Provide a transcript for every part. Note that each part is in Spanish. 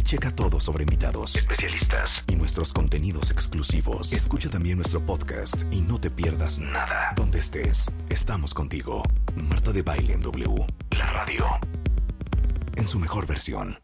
Checa todo sobre invitados, especialistas y nuestros contenidos exclusivos. Escucha también nuestro podcast y no te pierdas nada. Donde estés, estamos contigo. Marta de Baile en W, la radio, en su mejor versión.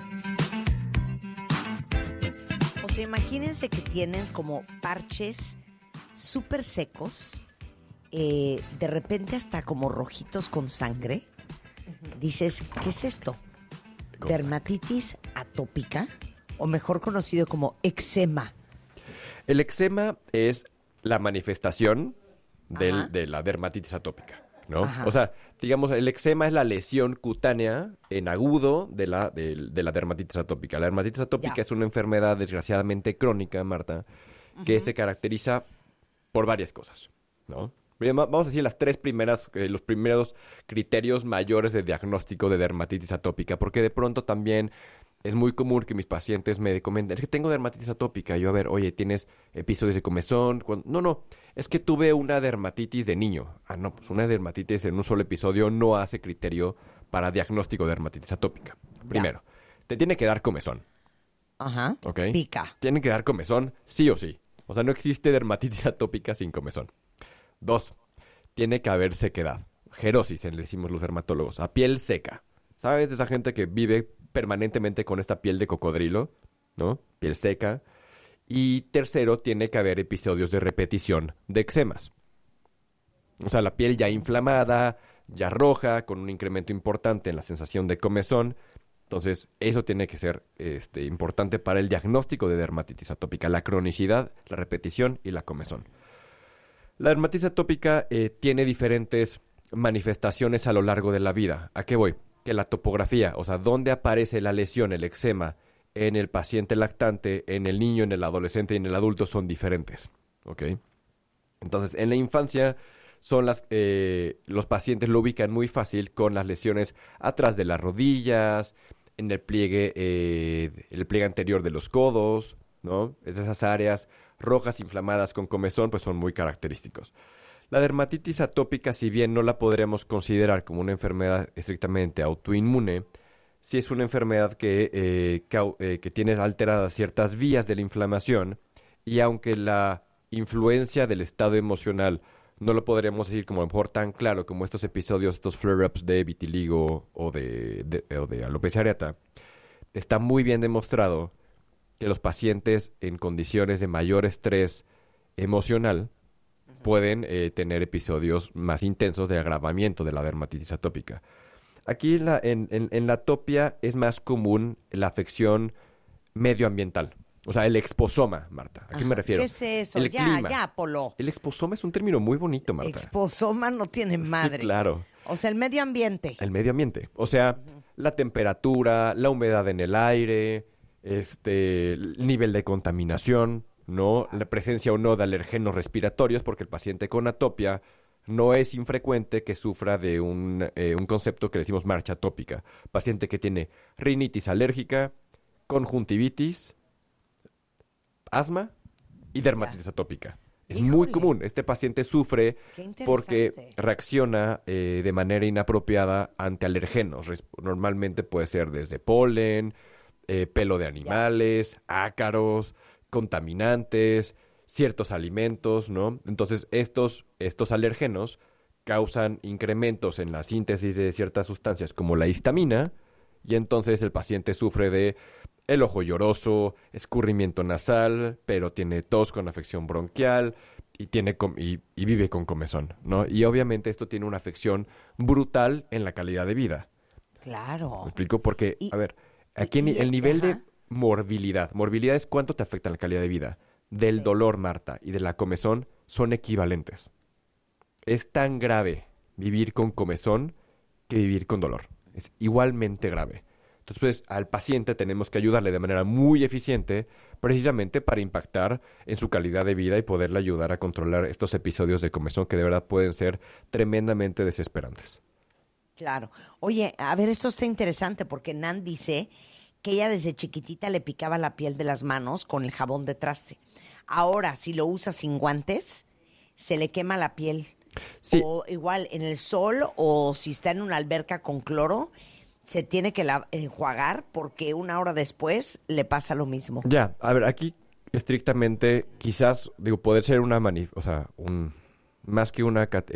O sea, imagínense que tienen como parches súper secos, de repente hasta como rojitos con sangre. Dices, ¿qué es esto? ¿Dermatitis atópica? O mejor conocido como eczema. El eczema es la manifestación de la dermatitis atópica, ¿no? Ajá. O sea, digamos, el eczema es la lesión cutánea en agudo de la dermatitis atópica. La dermatitis atópica es una enfermedad desgraciadamente crónica, Marta, que se caracteriza por varias cosas, ¿no? Vamos a decir las tres primeras, los primeros criterios mayores de diagnóstico de dermatitis atópica, porque de pronto también es muy común que mis pacientes me comenten, es que tengo dermatitis atópica. Yo, a ver, oye, ¿tienes episodios de comezón? No, es que tuve una dermatitis de niño. Ah, no, pues una dermatitis en un solo episodio no hace criterio para diagnóstico de dermatitis atópica. Primero, te tiene que dar comezón. Ajá. ¿Ok? Pica. Tiene que dar comezón sí o sí. O sea, no existe dermatitis atópica sin comezón. 2, tiene que haber sequedad. Gerosis, le decimos los dermatólogos. A piel seca. ¿Sabes? De esa gente que vive permanentemente con esta piel de cocodrilo, ¿no? Piel seca. Y tercero, tiene que haber episodios de repetición de eczemas. O sea, la piel ya inflamada, ya roja, con un incremento importante en la sensación de comezón. Entonces, eso tiene que ser importante para el diagnóstico de dermatitis atópica. La cronicidad, la repetición y la comezón. La dermatitis atópica tiene diferentes manifestaciones a lo largo de la vida. ¿A qué voy? Que la topografía, o sea, dónde aparece la lesión, el eczema, en el paciente lactante, en el niño, en el adolescente y en el adulto son diferentes. ¿Ok? Entonces, en la infancia los pacientes lo ubican muy fácil con las lesiones atrás de las rodillas, en el pliegue anterior de los codos, ¿no? Esas áreas rojas inflamadas con comezón pues son muy característicos. La dermatitis atópica, si bien no la podremos considerar como una enfermedad estrictamente autoinmune, sí es una enfermedad que tiene alteradas ciertas vías de la inflamación, y aunque la influencia del estado emocional no lo podríamos decir como a lo mejor tan claro como estos episodios, estos flare-ups de vitiligo o de alopecia areata, está muy bien demostrado que los pacientes en condiciones de mayor estrés emocional pueden tener episodios más intensos de agravamiento de la dermatitis atópica. Aquí en la atopia es más común la afección medioambiental. O sea, el exposoma, Marta. ¿A qué me refiero? ¿Qué es eso? El clima. Ya, Polo. El exposoma es un término muy bonito, Marta. Exposoma no tiene madre. Sí, claro. O sea, el medio ambiente. El medio ambiente. O sea, la temperatura, la humedad en el aire, el nivel de contaminación, ¿no? La presencia o no de alergenos respiratorios, porque el paciente con atopia no es infrecuente que sufra de un concepto que le decimos marcha atópica. Paciente que tiene rinitis alérgica, conjuntivitis, asma y dermatitis atópica. Es muy común. Este paciente sufre porque reacciona de manera inapropiada ante alergenos. Normalmente puede ser desde polen, pelo de animales, ácaros, contaminantes, ciertos alimentos, ¿no? Entonces, estos alergenos causan incrementos en la síntesis de ciertas sustancias como la histamina, y entonces el paciente sufre de el ojo lloroso, escurrimiento nasal, pero tiene tos con afección bronquial y vive con comezón, ¿no? Y obviamente esto tiene una afección brutal en la calidad de vida. Claro. ¿Me explico? Porque, a ver, aquí el nivel de morbilidad es cuánto te afecta la calidad de vida. Del dolor, Marta, y de la comezón son equivalentes. Es tan grave vivir con comezón que vivir con dolor. Es igualmente grave. Entonces, pues, al paciente tenemos que ayudarle de manera muy eficiente, precisamente para impactar en su calidad de vida y poderle ayudar a controlar estos episodios de comezón que de verdad pueden ser tremendamente desesperantes. Claro. Oye, a ver, esto está interesante porque Nan dice que ella desde chiquitita le picaba la piel de las manos con el jabón de traste. Ahora, si lo usa sin guantes, se le quema la piel. Sí. O igual en el sol, o si está en una alberca con cloro, se tiene que enjuagar porque una hora después le pasa lo mismo. Ya, a ver, aquí estrictamente, quizás, puede ser una más que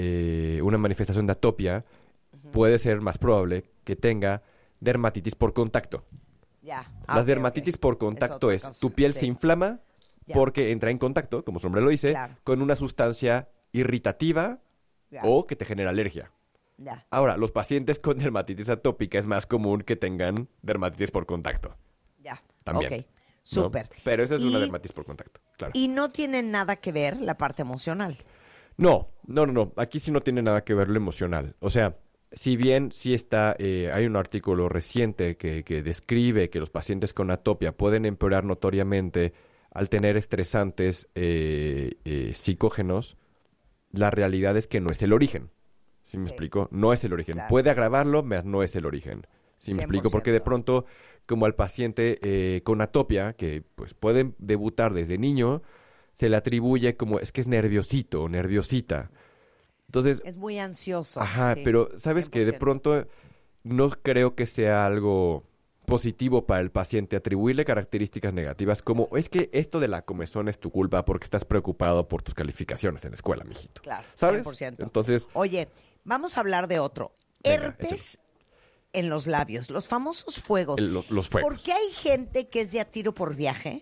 una manifestación de atopia, puede ser más probable que tenga dermatitis por contacto. Ya. Las dermatitis por contacto es tu piel se inflama porque entra en contacto, como su nombre lo dice, con una sustancia irritativa o que te genera alergia. Ya. Ahora, los pacientes con dermatitis atópica es más común que tengan dermatitis por contacto. Ya. También. Ok. Súper. ¿No? Pero esa es una dermatitis por contacto, claro. Y no tiene nada que ver la parte emocional. No. Aquí sí no tiene nada que ver lo emocional. O sea, si bien sí está, hay un artículo reciente que describe que los pacientes con atopia pueden empeorar notoriamente al tener estresantes psicógenos, la realidad es que no es el origen. ¿Sí me explico? No es el origen. Claro. Puede agravarlo, pero no es el origen. ¿Sí me explico? Porque de pronto, como al paciente con atopia, que pues pueden debutar desde niño, se le atribuye como, es que es nerviosito o nerviosita. Entonces, Es muy ansioso. ajá, sí, pero sabes que de 100%. pronto no creo que sea algo positivo para el paciente atribuirle características negativas como es que esto de la comezón es tu culpa porque estás preocupado por tus calificaciones en la escuela, mijito. Claro, ¿Sabes? 100%. Entonces, Oye, vamos a hablar de otro. Venga, Herpes en los labios, los famosos fuegos. los fuegos. ¿Por qué hay gente que es de a tiro por viaje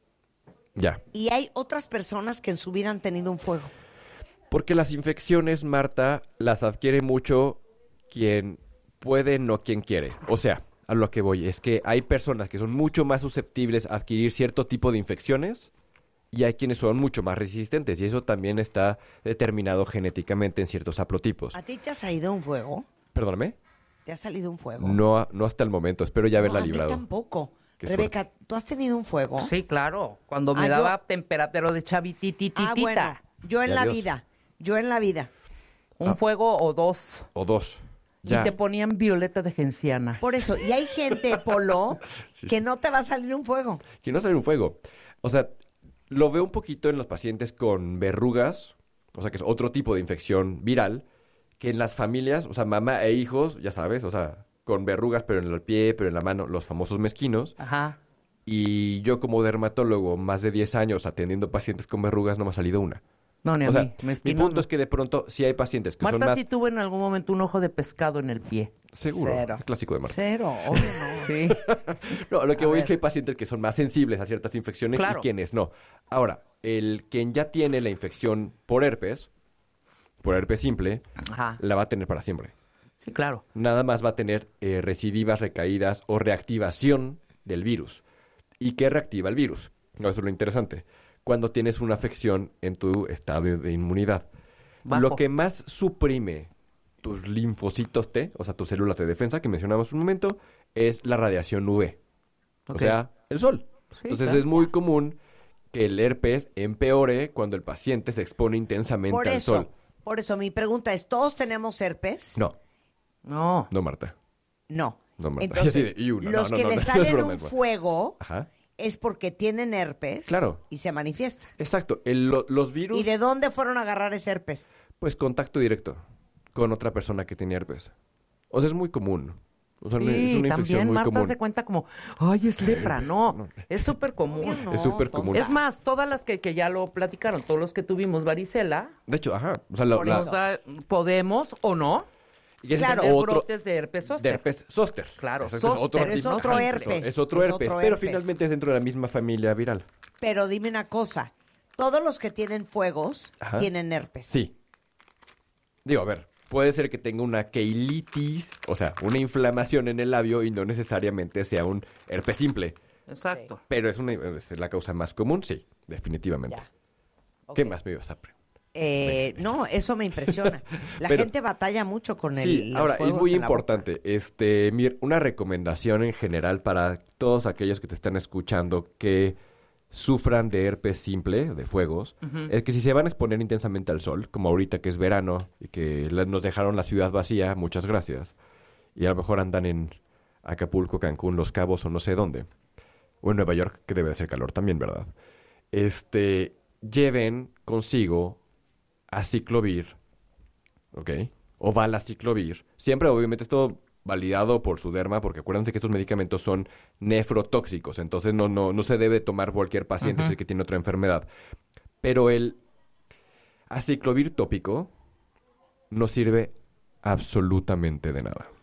Ya. y hay otras personas que en su vida han tenido un fuego? Porque las infecciones, Marta, las adquiere mucho quien puede, no quien quiere. O sea, a lo que voy es que hay personas que son mucho más susceptibles a adquirir cierto tipo de infecciones y hay quienes son mucho más resistentes y eso también está determinado genéticamente en ciertos haplotipos. ¿A ti te ha salido un fuego? Perdóname. ¿Te ha salido un fuego? No hasta el momento, espero ya haberla No, a mí librado. tampoco. Qué Rebeca, ¿tú has tenido un fuego? Sí, claro. Cuando me Ah, daba temperatura de chavitititita. bueno, yo en Y la adiós. vida. Yo en la vida. Un fuego o dos. O dos. Y Ya. te ponían violeta de genciana. Por eso. Y hay gente, Polo, que no te va a salir un fuego. Que no sale un fuego. O sea, lo veo un poquito en los pacientes con verrugas, o sea, que es otro tipo de infección viral, que en las familias, o sea, mamá e hijos, ya sabes, o sea, con verrugas, pero en el pie, pero en la mano, los famosos mezquinos. Ajá. Y yo como dermatólogo, más de 10 años atendiendo pacientes con verrugas, no me ha salido una. No, ni a O sea, mí. mi Mezquino punto no. es que de pronto sí hay pacientes que son Marta más... sí tuvo en algún momento un ojo de pescado en el pie. Seguro, Cero. el clásico de Marta. Cero, obvio no. Sí. No, lo que voy es ver. que hay pacientes que son más sensibles a ciertas infecciones Claro. y quienes no. Ahora, quien ya tiene la infección por herpes simple, Ajá. la va a tener para siempre. Sí, claro. Nada más va a tener recidivas, recaídas o reactivación del virus. ¿Y qué reactiva el virus? No, eso es lo interesante. Cuando tienes una afección en tu estado de inmunidad. Bajo. Lo que más suprime tus linfocitos T, o sea, tus células de defensa que mencionamos un momento, es la radiación UV. O Ok. sea, el sol. Sí, Entonces claro. es muy común que el herpes empeore cuando el paciente se expone intensamente al sol. Por eso mi pregunta es, ¿todos tenemos herpes? No, No. no, Marta. No. No, Marta. Entonces, Yo así de, "Iu, no, los no, que no, le no, es salen broma, un es broma". fuego Ajá. es porque tienen herpes Claro. y se manifiesta. Exacto. Los virus, ¿Y de dónde fueron a agarrar ese herpes? pues contacto directo con otra persona que tiene herpes. O sea, es muy común. O sea, es una Sí, infección también muy Marta común. se cuenta como, ay, es lepra. No, es súper común. Obvio no, Es súper común. Es más, todas las que ya lo platicaron, todos los que tuvimos varicela, De hecho, ajá. O sea, Por o eso. sea, podemos o no y ese Claro. es tener otro brotes de herpes de zóster. herpes zóster. Claro, Ese zóster, Pero es no otro simple. herpes. Es otro Es herpes, otro pero herpes. finalmente es dentro de la misma familia viral. Pero dime una cosa, todos los que tienen fuegos Ajá. tienen herpes. Sí. Digo, a ver, puede ser que tenga una keilitis, o sea, una inflamación en el labio y no necesariamente sea un herpes simple. Exacto. Pero es la causa más común, sí, definitivamente. Ya. ¿Qué Ok. más me ibas a preguntar? No, eso me impresiona. La Pero- gente batalla mucho con Sí, los ahora, es fuegos muy en la boca. importante, una recomendación en general para todos aquellos que te están escuchando que sufran de herpes simple, de fuegos, es que si se van a exponer intensamente al sol, como ahorita que es verano y que nos dejaron la ciudad vacía, muchas gracias, y a lo mejor andan en Acapulco, Cancún, Los Cabos o no sé dónde, o en Nueva York, que debe de ser calor también, ¿verdad? Lleven consigo aciclovir, ¿ok? O valaciclovir. Siempre, obviamente, esto validado por su derma, porque acuérdense que estos medicamentos son nefrotóxicos, entonces no se debe tomar cualquier paciente si es que tiene otra enfermedad. Pero el aciclovir tópico no sirve absolutamente de nada.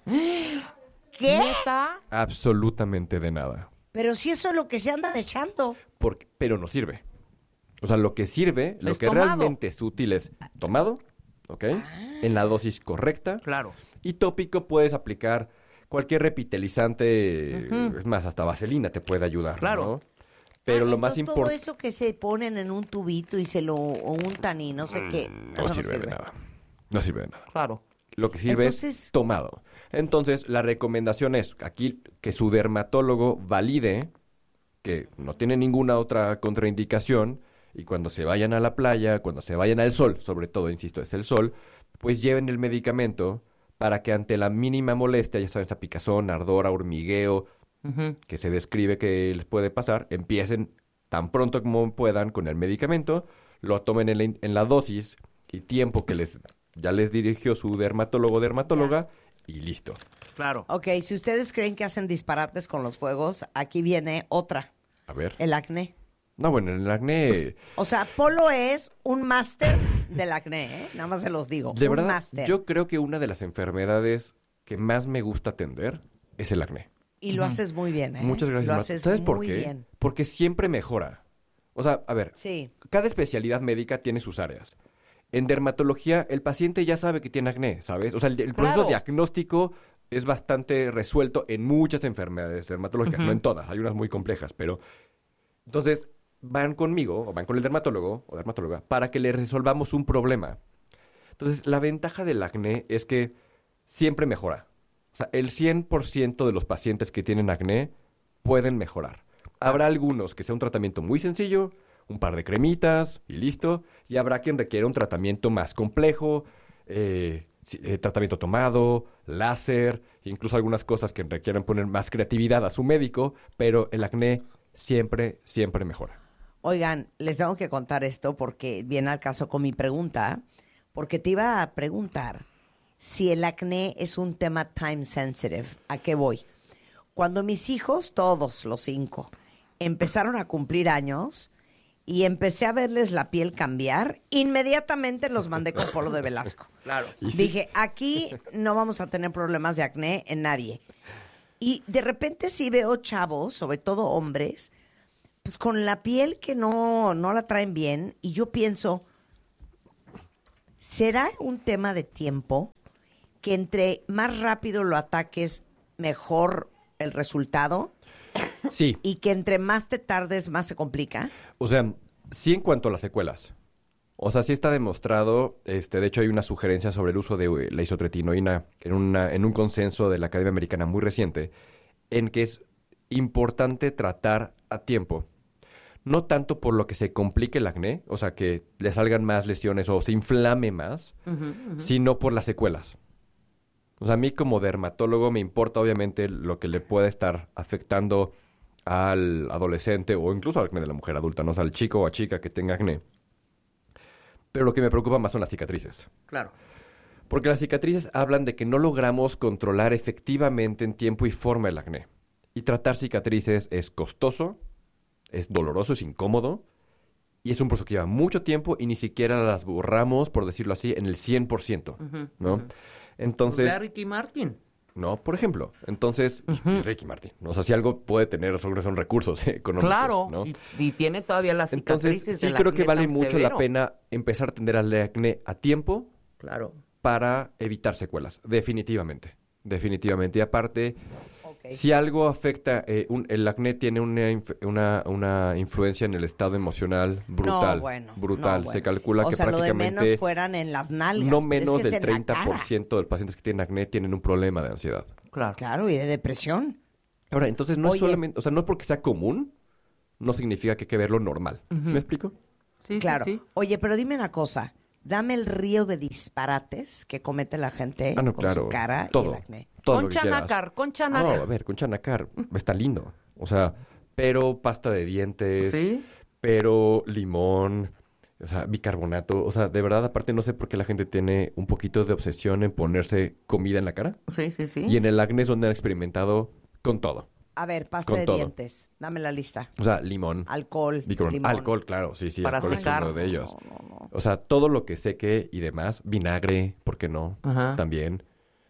¿Qué? ¿Neta? Absolutamente de nada. Pero si eso es lo que se andan echando. Pero no sirve. O sea, lo que sirve, lo Es que tomado. realmente es útil es tomado, ¿ok? En la dosis correcta. Claro. Y tópico puedes aplicar cualquier repitelizante, es más, hasta vaselina te puede ayudar, Claro. ¿no? Pero lo más Todo importante... eso que se ponen en un tubito y se lo untan y no sé qué. No eso sirve de nada. No sirve de nada. Claro. Lo que sirve Entonces- es tomado. Entonces, la recomendación es aquí que su dermatólogo valide que no tiene ninguna otra contraindicación y cuando se vayan a la playa, cuando se vayan al sol, sobre todo, insisto, es el sol, pues lleven el medicamento para que ante la mínima molestia, ya saben, esa picazón, ardor, hormigueo, que se describe que les puede pasar, empiecen tan pronto como puedan con el medicamento, lo tomen en la dosis y tiempo que ya les dirigió su dermatólogo o dermatóloga y listo. Claro. Ok, si ustedes creen que hacen disparates con los fuegos, aquí viene otra, A ver. el acné. No, bueno, el acné... O sea, Polo es un máster del acné, ¿eh? Nada más se los digo. De un verdad, máster. yo creo que una de las enfermedades que más me gusta atender es el acné. Y lo haces muy bien, ¿eh? Muchas gracias, Lo Marta. haces ¿Sabes por muy qué? bien. Porque siempre mejora. O sea, a ver, Sí. cada especialidad médica tiene sus áreas. En dermatología, el paciente ya sabe que tiene acné, ¿sabes? O sea, el proceso Claro. diagnóstico es bastante resuelto en muchas enfermedades dermatológicas, no en todas, hay unas muy complejas, pero... Entonces, van conmigo, o van con el dermatólogo o dermatóloga, para que le resolvamos un problema. Entonces, la ventaja del acné es que siempre mejora. O sea, el 100% de los pacientes que tienen acné pueden mejorar. Habrá algunos que sea un tratamiento muy sencillo, un par de cremitas y listo. Y habrá quien requiera un tratamiento más complejo, tratamiento tomado, láser, incluso algunas cosas que requieran poner más creatividad a su médico, pero el acné siempre, siempre mejora. Oigan, les tengo que contar esto porque viene al caso con mi pregunta, porque te iba a preguntar si el acné es un tema time sensitive. ¿A qué voy? Cuando mis hijos, todos los 5, empezaron a cumplir años y empecé a verles la piel cambiar, inmediatamente los mandé con Polo de Velasco. Claro. Y sí. Dije, aquí no vamos a tener problemas de acné en nadie. Y de repente sí veo chavos, sobre todo hombres, pues con la piel que no la traen bien. Y yo pienso, ¿será un tema de tiempo que entre más rápido lo ataques, mejor el resultado? Sí, Y que entre más te tardes, más se complica. o sea, sí en cuanto a las secuelas. O sea, sí está demostrado, de hecho hay una sugerencia sobre el uso de la isotretinoína en un consenso de la Academia Americana muy reciente, en que es importante tratar a tiempo. No tanto por lo que se complique el acné, o sea, que le salgan más lesiones o se inflame más, sino por las secuelas. O sea, a mí como dermatólogo me importa obviamente lo que le pueda estar afectando al adolescente o incluso al acné de la mujer adulta, ¿no? O sea, al chico o a chica que tenga acné. Pero lo que me preocupa más son las cicatrices. Claro. Porque las cicatrices hablan de que no logramos controlar efectivamente en tiempo y forma el acné. Y tratar cicatrices es costoso, es doloroso, es incómodo, y es un proceso que lleva mucho tiempo y ni siquiera las borramos, por decirlo así, en el 100%, ¿no? Entonces, Pues ve a Ricky Martin. no, por ejemplo, entonces, y Ricky Martin, ¿no? O sea, si algo puede tener son recursos económicos, Claro. ¿no? Y tiene todavía las cicatrices Entonces, sí del creo que acné vale tan mucho severo. la pena empezar a atender al acné a tiempo Claro. para evitar secuelas, definitivamente. Definitivamente. Y aparte, Ok. si algo afecta, el acné tiene una influencia en el estado emocional brutal. No, bueno, brutal. no, bueno. Se calcula o que sea, lo de prácticamente menos fueran en las nalgas. no pero es menos que es del en la cara. 30% de los pacientes que tienen acné tienen un problema de ansiedad. Claro. Claro, y de depresión. Ahora, entonces no Oye. es solamente, o sea, no porque sea común, no significa que hay que verlo normal. ¿Sí me explico? Sí, Claro. sí, sí. Oye, pero dime una cosa. Dame el río de disparates que comete la gente Ah, no, con claro. su cara y Todo. el acné. Todo Con lo que quieras. Chanacar, con No, Chanacar. a ver, con Chanacar está lindo. O sea, pero pasta de dientes, Sí. pero limón, O sea, bicarbonato. O sea, de verdad, aparte no sé por qué la gente tiene un poquito de obsesión en ponerse comida en la cara. Sí, sí, sí. Y en el acné es donde han experimentado con todo. A ver, pasta Con de todo. dientes. Dame la lista. O sea, limón. Alcohol. Bicarbonato. Limón. Alcohol, claro. Sí, sí. Para Alcohol es secar. uno de ellos. No. O sea, todo lo que seque y demás. Vinagre, ¿por qué no? Ajá. También.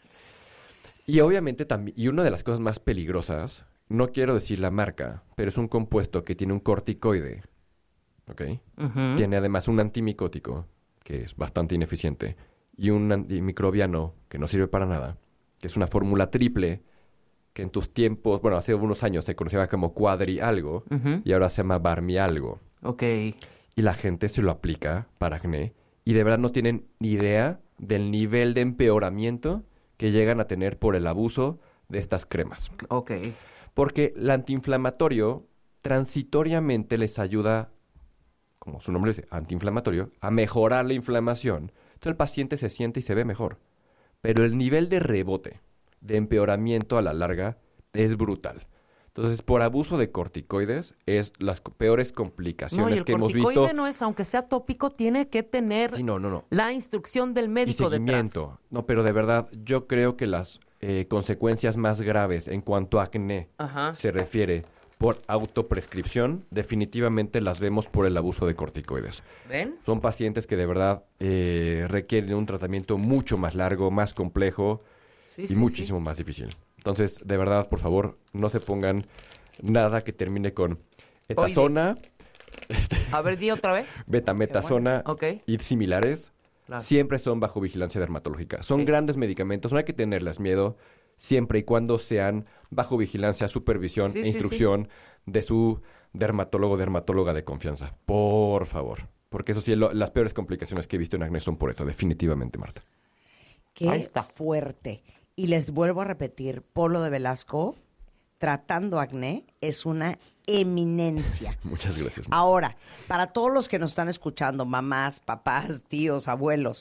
Y obviamente también, y una de las cosas más peligrosas, no quiero decir la marca, pero es un compuesto que tiene un corticoide, ¿ok? Ujú. Tiene además un antimicótico, que es bastante ineficiente, y un antimicrobiano, que no sirve para nada, que es una fórmula triple, que en tus tiempos, bueno, hace unos años se conocía como Quadri algo, Ujú. y ahora se llama Barmi algo. Ok. Y la gente se lo aplica para acné, y de verdad no tienen ni idea del nivel de empeoramiento que llegan a tener por el abuso de estas cremas. Ok. Porque el antiinflamatorio transitoriamente les ayuda, como su nombre dice, antiinflamatorio, a mejorar la inflamación. Entonces el paciente se siente y se ve mejor. Pero el nivel de rebote, de empeoramiento a la larga, es brutal. Entonces, por abuso de corticoides, es las peores No, y complicaciones el que hemos corticoide visto. no es, aunque sea tópico, tiene que tener Sí, no. la instrucción del Y médico seguimiento. detrás. No, pero de verdad, yo creo que las consecuencias más graves en cuanto a acné Ajá. se refiere por autoprescripción, definitivamente las vemos por el abuso de corticoides. ¿Ven? Son pacientes que de verdad requieren un tratamiento mucho más largo, más complejo Sí, y sí, muchísimo más difícil. Entonces, de verdad, por favor, no se pongan nada que termine con etazona, sí. A ver, di otra vez. betametasona Ok. y similares. Claro. Siempre son bajo vigilancia dermatológica. Son Sí. grandes medicamentos, no hay que tenerles miedo, siempre y cuando sean bajo vigilancia, supervisión Sí, e sí, instrucción de su dermatólogo o dermatóloga de confianza. Por favor. Porque eso sí, las peores complicaciones que he visto en acné son por eso, definitivamente, Marta. Qué Ahí está. fuerte. Y les vuelvo a repetir, Polo de Velasco, tratando acné, es una eminencia. Muchas gracias. Ahora, para todos los que nos están escuchando, mamás, papás, tíos, abuelos,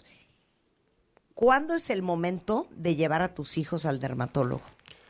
¿cuándo es el momento de llevar a tus hijos al dermatólogo?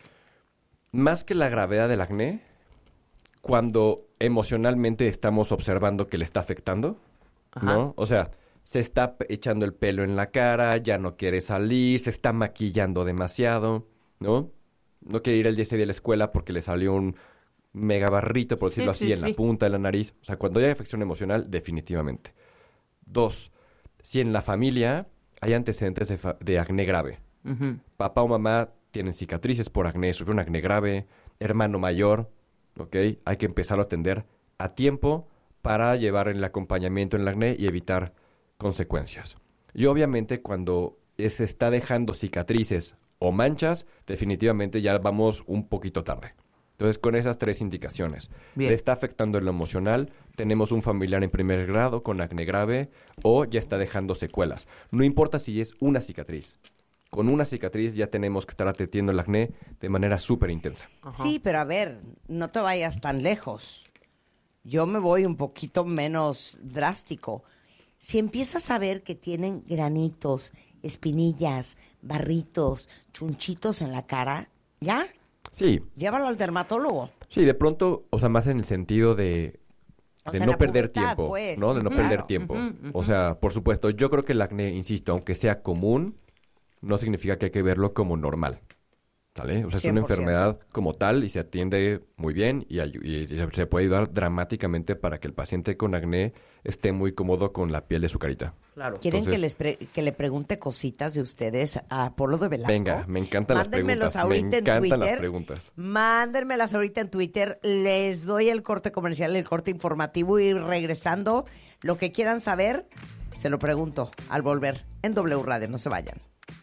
Más que la gravedad del acné, cuando emocionalmente estamos observando que le está afectando, ¿no? Ajá. O sea, se está echando el pelo en la cara, ya no quiere salir, se está maquillando demasiado, ¿no? No quiere ir el día ese día a la escuela porque le salió un mega barrito, por Sí, decirlo sí, así, en sí. la punta de la nariz. O sea, cuando hay afección emocional, definitivamente. 2, si en la familia hay antecedentes de acné grave. Ujú. Papá o mamá tienen cicatrices por acné, sufrieron acné grave, hermano mayor, ¿ok? Hay que empezar a atender a tiempo para llevar el acompañamiento en el acné y evitar consecuencias. Y obviamente cuando se está dejando cicatrices o manchas, definitivamente ya vamos un poquito tarde. Entonces, con esas 3 indicaciones, Bien. le está afectando en lo emocional, tenemos un familiar en primer grado con acné grave o ya está dejando secuelas. No importa si es una cicatriz. Con una cicatriz ya tenemos que estar atendiendo el acné de manera súper intensa. Ajá. Sí, pero a ver, no te vayas tan lejos. Yo me voy un poquito menos drástico. Si empiezas a ver que tienen granitos, espinillas, barritos, chunchitos en la cara, ya, Sí, llévalo al dermatólogo. sí, de pronto, o sea, más en el sentido de O de sea, no la perder pubertad, tiempo, pues. ¿no? De no Claro. perder tiempo. Ujú, O ujú. sea, por supuesto, yo creo que el acné, insisto, aunque sea común, no significa que hay que verlo como normal. ¿Sale? O sea, es una 100%. enfermedad como tal y se atiende muy bien y se puede ayudar dramáticamente para que el paciente con acné esté muy cómodo con la piel de su carita. Claro. ¿Quieren Entonces- que le pregunte cositas de ustedes a Polo de Velasco? Venga, me encantan las Mándenmelos preguntas. Me ahorita en encantan las Twitter. preguntas. Mándenmelas ahorita en Twitter. Les doy el corte comercial, el corte informativo y regresando, lo que quieran saber, se lo pregunto al volver en W Radio. No se vayan.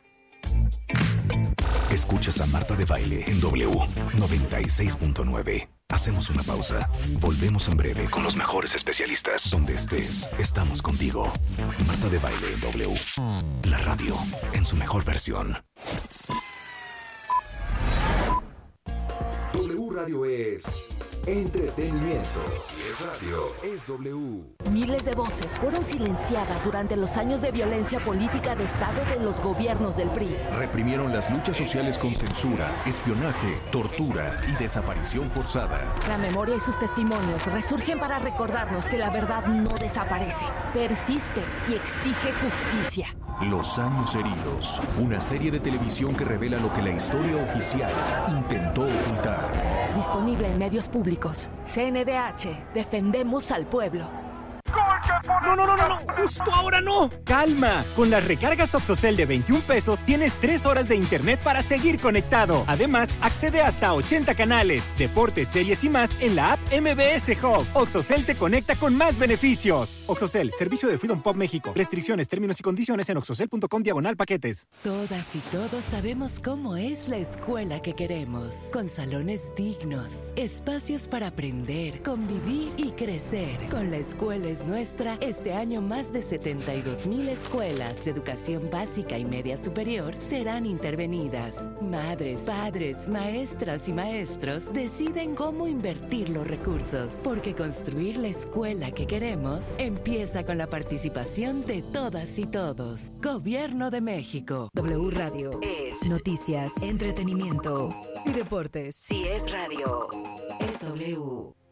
Escuchas a Marta de Baile en W 96.9. Hacemos una pausa. Volvemos en breve con los mejores especialistas. Donde estés, estamos contigo. Marta de Baile en W. La radio en su mejor versión. W Radio es Entretenimiento. Si es radio, es W. Miles de voces fueron silenciadas durante los años de violencia política de Estado de los gobiernos del PRI. Reprimieron las luchas sociales con censura, espionaje, tortura y desaparición forzada. La memoria y sus testimonios resurgen para recordarnos que la verdad no desaparece, persiste y exige justicia. Los años heridos. Una serie de televisión que revela lo que la historia oficial intentó ocultar. Disponible en medios públicos. CNDH. Defendemos al pueblo. ¡No! ¡Justo ahora no! ¡Calma! Con las recargas Oxocel de 21 pesos tienes 3 horas de internet para seguir conectado. Además, accede hasta 80 canales, deportes, series y más en la app MBS Hub. Oxocel te conecta con más beneficios. Oxocel, servicio de Freedom Pop México. Restricciones, términos y condiciones en oxocel.com/paquetes. Todas y todos sabemos cómo es la escuela que queremos. Con salones dignos, espacios para aprender, convivir y crecer. Con La Escuela es Nuestra, este año más de 72,000 escuelas de educación básica y media superior serán intervenidas. Madres, padres, maestras y maestros deciden cómo invertir los recursos, porque construir la escuela que queremos empieza con la participación de todas y todos. Gobierno de México. W Radio es noticias, entretenimiento y deportes. Si es radio, es W.